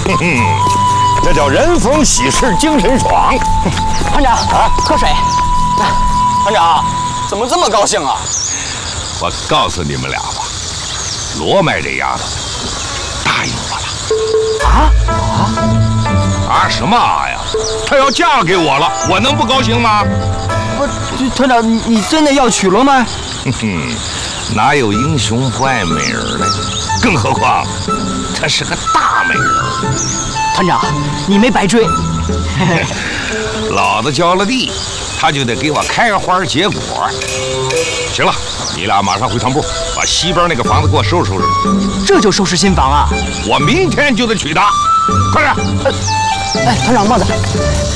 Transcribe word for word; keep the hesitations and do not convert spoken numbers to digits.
哼哼，这叫人逢喜事精神爽。 团长啊，喝水。来，团长，怎么这么高兴啊？ 我告诉你们俩吧，罗麦这丫头答应我了。 啊啊啊什么啊呀？她要嫁给我了，我能不高兴吗？ 不，团长，你你真的要娶罗麦？ 哼哼，哪有英雄不爱美人的？更何况，她是个大美人。 团长，你没白追。 老子浇了地，她就得给我开花结果。行了，你俩马上回堂部，把西边那个房子给我收拾收拾。 这就收拾新房啊？ 我明天就得娶她，快点！ 呃，哎，团长帽子。